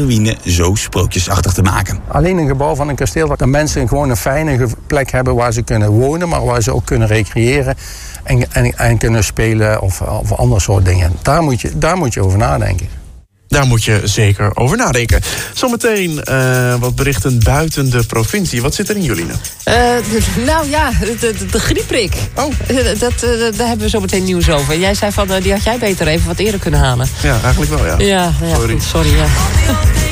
ruïne zo sprookjesachtig te maken. Alleen een gebouw van een kasteel waar de mensen gewoon een fijne plek hebben waar ze kunnen wonen, maar waar ze ook kunnen recreëren en kunnen spelen of andere soort dingen. Daar moet je over nadenken. Daar moet je zeker over nadenken. Zometeen wat berichten buiten de provincie. Wat zit er in jullie nou? Nou ja, de griepprik. Oh. Daar hebben we zo meteen nieuws over. Jij zei van, die had jij beter even wat eerder kunnen halen. Ja, eigenlijk wel, ja. Ja, Sorry. goed, sorry. Ja.